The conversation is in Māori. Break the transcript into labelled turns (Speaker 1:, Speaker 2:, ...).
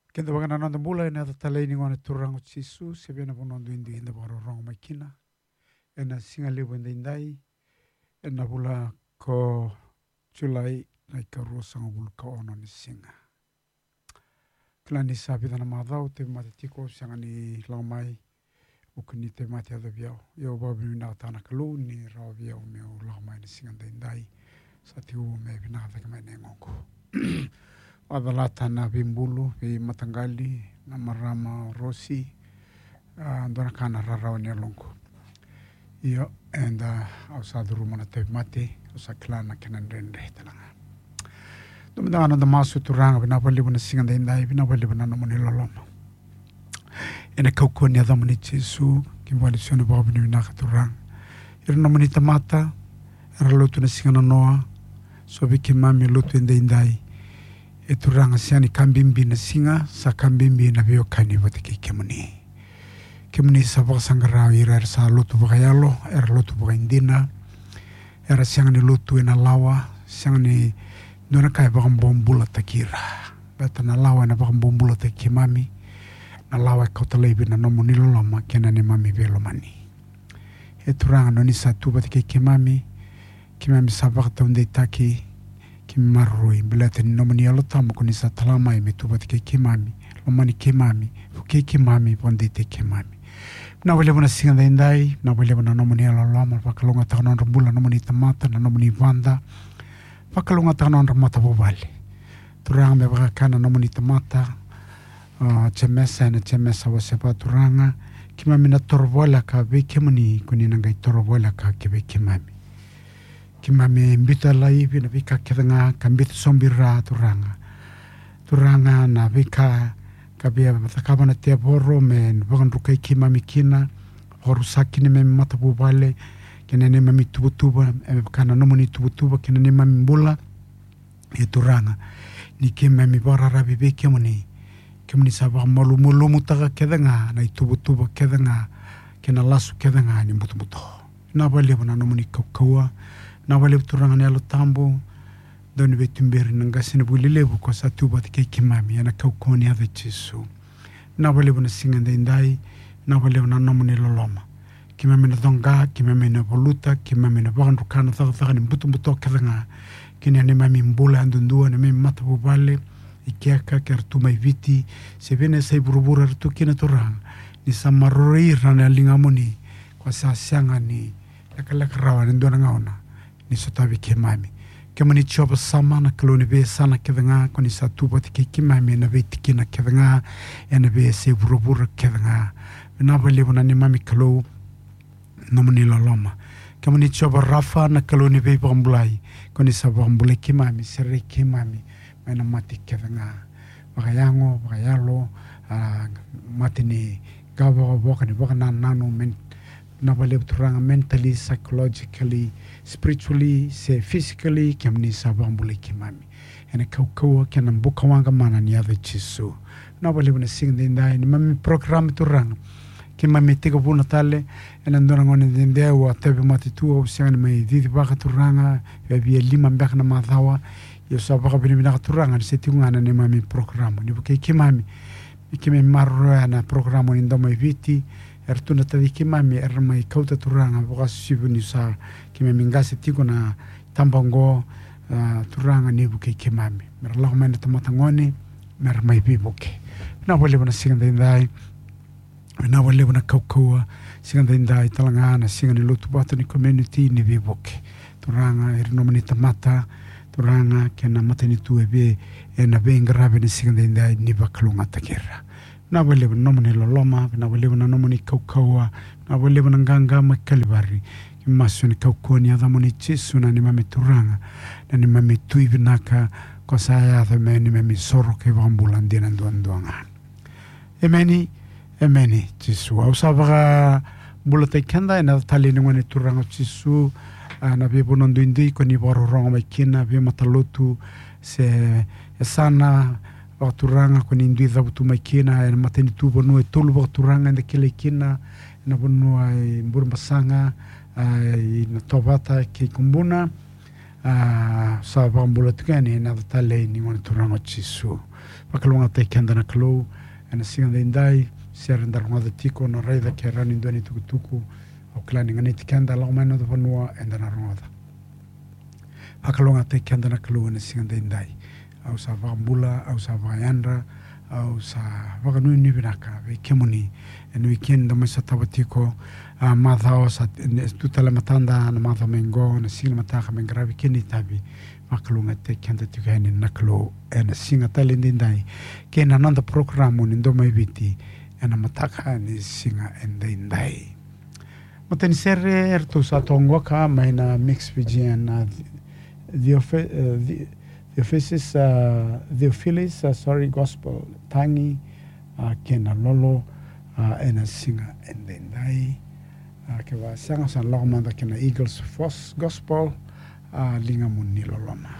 Speaker 1: Kenda waka nanda mula ina tatalai ni ngone turango Jisu sebena bonondo indi inda baro rongo makina ena singa libu inda indai ena bula ko Julai na ka rosanga bulu ka ono ni singa kila ni sabi dana madau te mate tiko sanga ni lamai ukuni te mate ada biao yo babi na tana kalu ni rawa biao me o lamai ni singa inda indai sati u me bina da kama nengongo Adalata na bimbulu bi matangali na marama rosi andona kana rarawa ni longo iyo enda ausadu rumah na te mate usa klana kenan rende talanga dumdana da masu turanga bina bali buna singa da indai bina bali buna no moni loloma ena kauko ni ada moni Jesu kimbali sone babu ni na turang irna moni tamata era lotu na singa na noa so biki mami lotu indai e turanga siani kambimbi na singa sa kambimbi na bio kani watiki kemuni sa bakasangara ira sa lotu bakayalo era lotu bakaindina era sianga ni lotu ena lawa sianga ni dona kai bakambombula takira bata na lawa na bakambombula takimami na lawa kautalebi na nomu niloloma kena ni mami velomani e turanga noni sa tu batiki kimami sa bakataunde taki Kimaroi belata ni nomani alo tamu kuni sa talama i metu batike kimami lomani kimami fuke kimami pondete kimami na wale wana singa da indai na wale wana nomani alo lama pakalonga takana rambula nomani tamata na nomani vanda pakalonga takana ramata bobale turanga me bakakana nomani tamata chemesa na chemesa wasepa turanga kimami na torobola ka be kimani kuni nangai torobola ka kebe kimami Kimami mbita lai vina vika kedanga kambita sombira turanga na vika kabia matakaba na tia boro men vagan rukai kimami kina horusaki ne me matabu vale kene ne mami tubutuba kana nomoni tubutuba kene ne mami mbula e turanga ni kimami barara bibe kimani sabah malu mutaka kedanga na tubutuba kedanga kena lasu kedanga ni mutu na bale bana nomoni kaua na wale turanga ni alo tambo doni betumberi nangasine bulilebu ko satu bat ke kimami ana kaukoni ave Jesu na wale buna singanda indai na wale buna nomoni loloma kimami na donga kimami na voluta kimami na bagan rukana thaka ni mbuto kadanga kini ne mami mbula andundua ne mami mata bubale ikiaka kertu mai viti se vene sai burubura tu kina turanga ni samarori rana lingamoni kwa sa sianga ni lakala rawa ndona ngaona ni sotavi kimami kemani choba sama na kaloni be sana kedanga koni satu bati kimami na be tikina kedanga ena be se burubura kedanga na bale bona ni mami kalo nomoni loloma kemani choba rafa na kaloni be bambulai koni sabambule kimami sere kimami mana mati kedanga bagayalo mati ni gawa boka ni boka nano men na bale turanga mentally psychologically spiritually se physically kemni sabambule kimami ena kaukau kena mbuka wanga mana ni ave Jesu na bale buna sing ndai ni mami program turanga kimami tiga buna tale ena ndona ngone ndende wa tebe matitu o sanga mai didi baka turanga be lima mbaka na madhawa yo sabaka bini bina turanga ni setingana ni mami program ni buke kimami marro na program ni ndoma viti ertuna tadi kimami ermai kauta turanga bokas sibuni sa kimami ngase tiko na tambango turanga ni buke kimami merlah mena tamata ngoni mermai bibuke na wale bana singa indai na wale bana kaukua singa indai talanga na singa ni lotu batu ni community ni bibuke turanga ernomani tamata turanga kena matani tuebe ena bengrabe ni singa indai ni bakalunga takera na wale bana nomoni loloma na wale bana nomoni kaukaua na wale bana nganga makalibari maso ni kaukoni adamoni Jesu na ni mami turanga na ni mami tuibinaka kwa saya adame ni mami soro ke wambulandi na nduanduanga emeni Jesu au sabaga bulata kenda na tali ni ngone turanga Jesu na bebo nondo indi ko ni boro ronga makina be matalotu se sana turanga ko ni ndi dhabutu makina na mateni tubo no tolu turanga ndekele kina na bono ai mbur masanga na tovata ke kumbuna sa vambula tukani na tale ni ngona turango chisu pakalunga te kandana klo ana singa dai serendar ngada tiko no raida ke rani ndoni tukutuku au klani ngani tikanda la mano do vanua endana roda pakalunga te kandana klo ana singa dai au sa vambula au sa vayandra au sa vakanu ni vinaka ve kemoni en weekend da masa tabatiko madhao sa tutala matanda na madha mengo na sila mataka mengravi keni tabi makalunga te kanda tukani naklo ena singa talindindai kena nanda programu nindo mai viti ena mataka ni singa endindai matani serre erto sa tongwaka maina mix vigian the Theophilus gospel tangi kena lolo ena singa endindai ke wa sanga san logmanda kena Eagles Force Gospel linga muni lolona